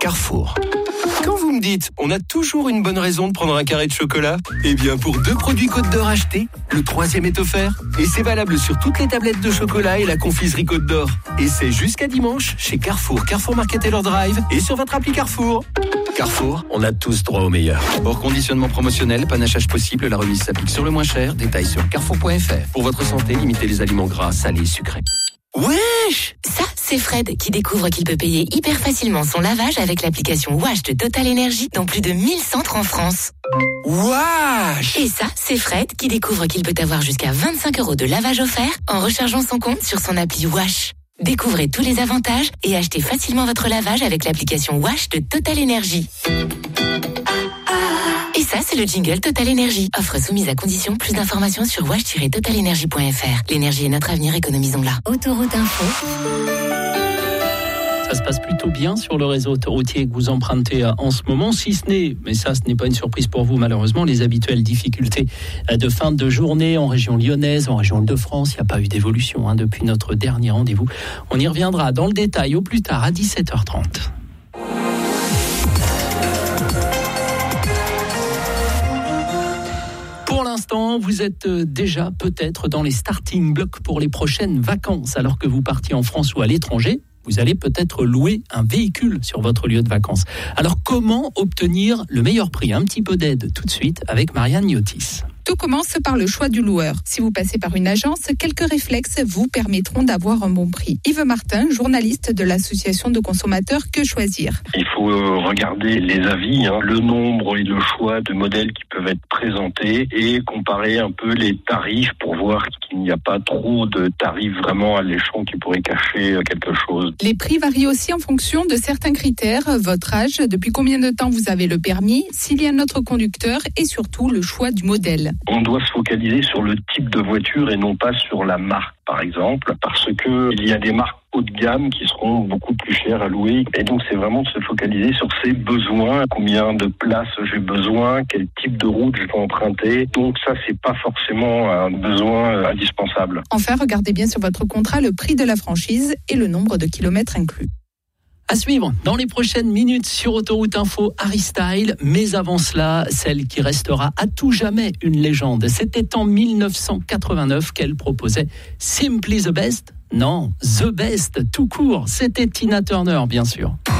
Carrefour. Quand vous me dites, on a toujours une bonne raison de prendre un carré de chocolat, eh bien pour 2 produits Côte d'Or achetés, le 3e est offert. Et c'est valable sur toutes les tablettes de chocolat et la confiserie Côte d'Or. Et c'est jusqu'à dimanche chez Carrefour, Carrefour Market Taylor Drive et sur votre appli Carrefour. Carrefour, on a tous droit au meilleur. Hors conditionnement promotionnel, panachage possible, la remise s'applique sur le moins cher. Détails sur carrefour.fr. Pour votre santé, limitez les aliments gras, salés et sucrés. Wesh! Ça, c'est Fred qui découvre qu'il peut payer hyper facilement son lavage avec l'application Wash de Total Energy dans plus de 1000 centres en France. Wesh! Et ça, c'est Fred qui découvre qu'il peut avoir jusqu'à 25 € de lavage offert en rechargeant son compte sur son appli Wash. Découvrez tous les avantages et achetez facilement votre lavage avec l'application Wash de Total Energy. Et ça, c'est le jingle Total Energy. Offre soumise à condition. Plus d'informations sur wash-totalenergy.fr. L'énergie est notre avenir, économisons-la. Autoroute Info. Ça se passe plutôt bien sur le réseau autoroutier que vous empruntez en ce moment, si ce n'est, mais ça ce n'est pas une surprise pour vous malheureusement, les habituelles difficultés de fin de journée en région lyonnaise, en région Île-de-France. Il n'y a pas eu d'évolution depuis notre dernier rendez-vous. On y reviendra dans le détail au plus tard à 17h30. Pour l'instant, vous êtes déjà peut-être dans les starting blocks pour les prochaines vacances. Alors que vous partiez en France ou à l'étranger, vous allez peut-être louer un véhicule sur votre lieu de vacances. Alors comment obtenir le meilleur prix ? Un petit peu d'aide tout de suite avec Marianne Yotis. Tout commence par le choix du loueur. Si vous passez par une agence, quelques réflexes vous permettront d'avoir un bon prix. Yves Martin, journaliste de l'association de consommateurs Que Choisir. Il faut regarder les avis, le nombre et le choix de modèles qui peuvent être présentés et comparer un peu les tarifs pour voir qu'il n'y a pas trop de tarifs vraiment alléchants qui pourraient cacher quelque chose. Les prix varient aussi en fonction de certains critères, votre âge, depuis combien de temps vous avez le permis, s'il y a un autre conducteur et surtout le choix du modèle. On doit se focaliser sur le type de voiture et non pas sur la marque, par exemple, parce que il y a des marques haut de gamme qui seront beaucoup plus chères à louer. Et donc, c'est vraiment de se focaliser sur ses besoins, combien de places j'ai besoin, quel type de route je peux emprunter. Donc ça, c'est pas forcément un besoin indispensable. Enfin, regardez bien sur votre contrat le prix de la franchise et le nombre de kilomètres inclus. À suivre dans les prochaines minutes sur Autoroute Info, Harry Style. Mais avant cela, celle qui restera à tout jamais une légende. C'était en 1989 qu'elle proposait Simply the Best. Non, The Best, tout court. C'était Tina Turner, bien sûr.